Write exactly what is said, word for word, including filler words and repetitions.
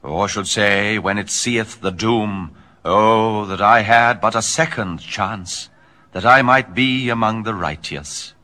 or should say, when it seeth the doom, oh, that I had but a second chance, that I might be among the righteous.